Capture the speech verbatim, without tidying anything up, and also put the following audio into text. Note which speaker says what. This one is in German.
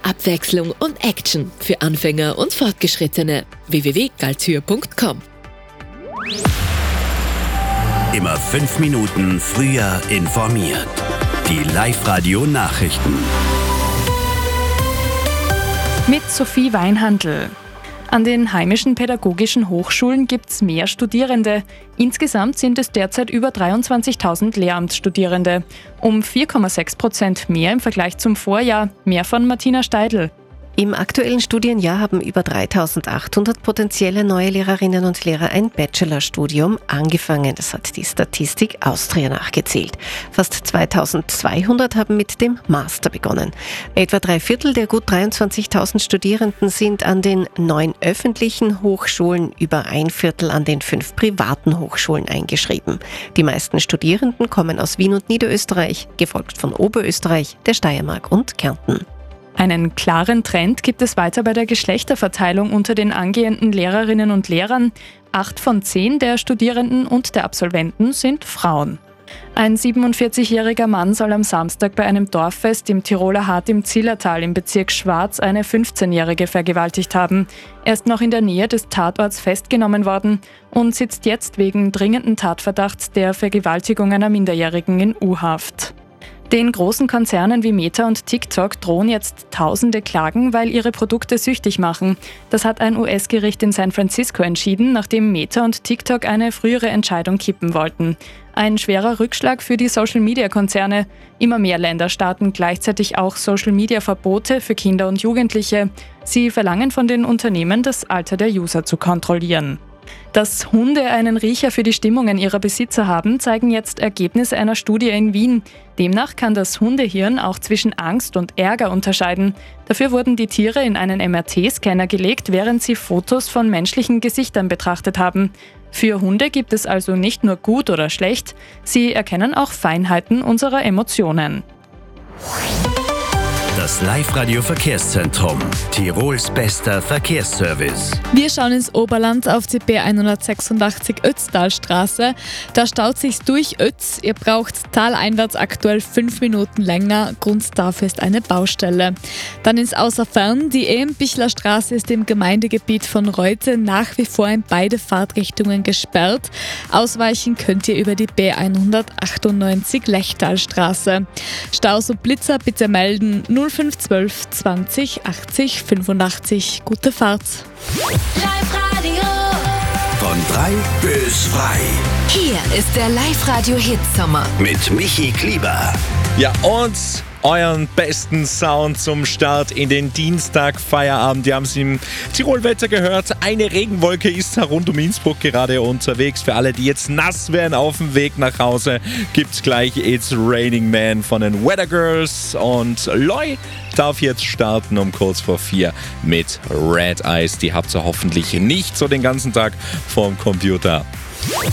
Speaker 1: Abwechslung und Action für Anfänger und Fortgeschrittene. w w w punkt galtür punkt com.
Speaker 2: Immer fünf Minuten früher informiert. Die Live-Radio-Nachrichten.
Speaker 3: Mit Sophie Weinhandl. An den heimischen pädagogischen Hochschulen gibt es mehr Studierende. Insgesamt sind es derzeit über dreiundzwanzigtausend Lehramtsstudierende. Um vier Komma sechs Prozent mehr im Vergleich zum Vorjahr. Mehr von Martina Steidl.
Speaker 4: Im aktuellen Studienjahr haben über dreitausendachthundert potenzielle neue Lehrerinnen und Lehrer ein Bachelorstudium angefangen. Das hat die Statistik Austria nachgezählt. Fast zweitausendzweihundert haben mit dem Master begonnen. Etwa drei Viertel der gut dreiundzwanzigtausend Studierenden sind an den neun öffentlichen Hochschulen, über ein Viertel an den fünf privaten Hochschulen eingeschrieben. Die meisten Studierenden kommen aus Wien und Niederösterreich, gefolgt von Oberösterreich, der Steiermark und Kärnten.
Speaker 3: Einen klaren Trend gibt es weiter bei der Geschlechterverteilung unter den angehenden Lehrerinnen und Lehrern. Acht von zehn der Studierenden und der Absolventen sind Frauen. Ein siebenundvierzigjähriger Mann soll am Samstag bei einem Dorffest im Tiroler Hart im Zillertal im Bezirk Schwarz eine fünfzehnjährige vergewaltigt haben. Er ist noch in der Nähe des Tatorts festgenommen worden und sitzt jetzt wegen dringenden Tatverdachts der Vergewaltigung einer Minderjährigen in U-Haft. Den großen Konzernen wie Meta und TikTok drohen jetzt tausende Klagen, weil ihre Produkte süchtig machen. Das hat ein U S-Gericht in San Francisco entschieden, nachdem Meta und TikTok eine frühere Entscheidung kippen wollten. Ein schwerer Rückschlag für die Social-Media-Konzerne. Immer mehr Länder starten gleichzeitig auch Social-Media-Verbote für Kinder und Jugendliche. Sie verlangen von den Unternehmen, das Alter der User zu kontrollieren. Dass Hunde einen Riecher für die Stimmungen ihrer Besitzer haben, zeigen jetzt Ergebnisse einer Studie in Wien. Demnach kann das Hundehirn auch zwischen Angst und Ärger unterscheiden. Dafür wurden die Tiere in einen M R T-Scanner gelegt, während sie Fotos von menschlichen Gesichtern betrachtet haben. Für Hunde gibt es also nicht nur gut oder schlecht, sie erkennen auch Feinheiten unserer Emotionen.
Speaker 2: Das Live-Radio-Verkehrszentrum. Tirols bester Verkehrsservice.
Speaker 5: Wir schauen ins Oberland auf die B hundertsechsundachtzig Ötztalstraße. Da staut sich's durch Ötz. Ihr braucht taleinwärts aktuell fünf Minuten länger. Grund dafür ist eine Baustelle. Dann ins Außerfern. Die Ehenbichler Straße ist im Gemeindegebiet von Reute nach wie vor in beide Fahrtrichtungen gesperrt. Ausweichen könnt ihr über die B hundertachtundneunzig Lechtalstraße. Staus und Blitzer bitte melden null fünf zwölf zwanzig achtzig fünfundachtzig. Gute Fahrt.
Speaker 6: Live-Radio.
Speaker 2: Von drei bis frei.
Speaker 1: Hier ist der Live-Radio-Hitsommer.
Speaker 2: Mit Michi Klieber.
Speaker 7: Ja, und euren besten Sound zum Start in den Dienstag-Feierabend. Wir haben es im Tirolwetter gehört. Eine Regenwolke ist da rund um Innsbruck gerade unterwegs. Für alle, die jetzt nass werden auf dem Weg nach Hause, gibt's gleich It's Raining Man von den Weather Girls. Und Loy darf jetzt starten um kurz vor vier mit Red Eyes. Die habt ihr hoffentlich nicht so den ganzen Tag vorm Computer.